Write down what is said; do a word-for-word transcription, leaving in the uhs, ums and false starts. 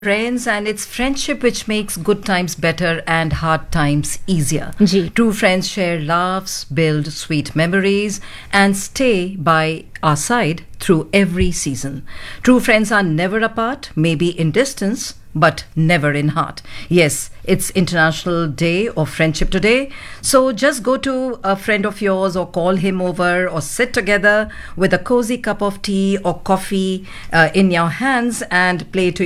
Friends, and it's friendship which makes good times better and hard times easier. Ji. True friends share laughs, build sweet memories, and stay by our side through every season. True friends are never apart, maybe in distance, but never in heart. Yes, it's International Day of Friendship today. So just go to a friend of yours or call him over or sit together with a cozy cup of tea or coffee uh, in your hands and play to